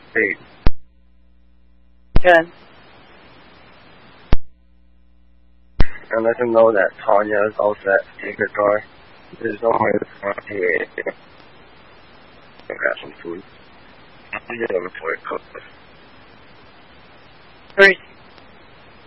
Hey. Good. And let him know that Tanya is all set to take her car. There's no way it's going to pay. I got some food. I'll get over for it. Where is